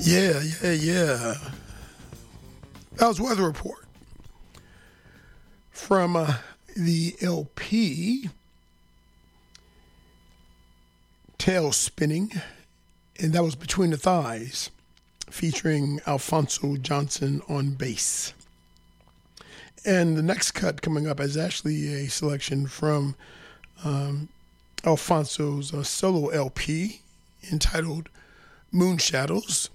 Yeah. That was Weather Report from the LP Tail Spinning, and that was Between the Thighs, featuring Alphonso Johnson on bass. And the next cut coming up is actually a selection from Alphonso's solo LP entitled Moon Shadows.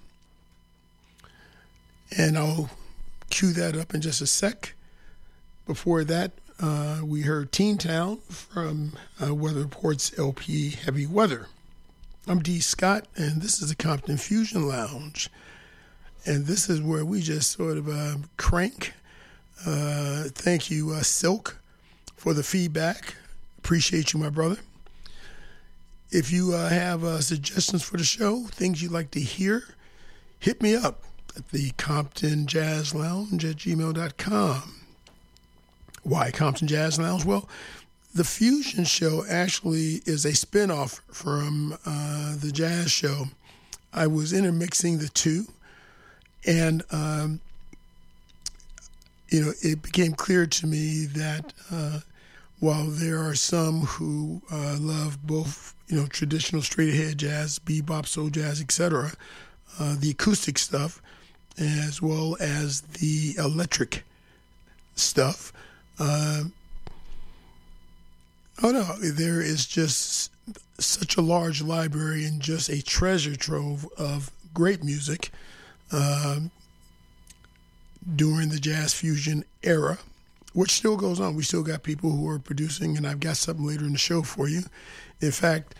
And I'll cue that up in just a sec. Before that, we heard Teen Town from Weather Report's LP Heavy Weather. I'm D. Scott, and this is the Compton Fusion Lounge. And this is where we just sort of crank. Thank you, Silk, for the feedback. Appreciate you, my brother. If you have suggestions for the show, things you'd like to hear, hit me up at the Compton Jazz Lounge at gmail.com. Why Compton Jazz Lounge? Well, the Fusion Show actually is a spinoff from the Jazz Show. I was intermixing the two, and it became clear to me that while there are some who love both, traditional straight-ahead jazz, bebop, soul jazz, etc., the acoustic stuff, as well as the electric stuff, there is just such a large library and just a treasure trove of great music during the jazz fusion era, which still goes on. We still got people who are producing, and I've got something later in the show for you. In fact,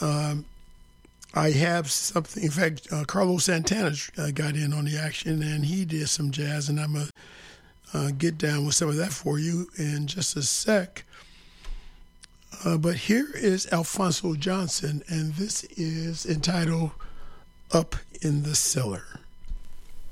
I have something. In fact, Carlos Santana got in on the action, and he did some jazz, and I'm going to get down with some of that for you in just a sec. But here is Alphonso Johnson, and this is entitled Up in the Cellar.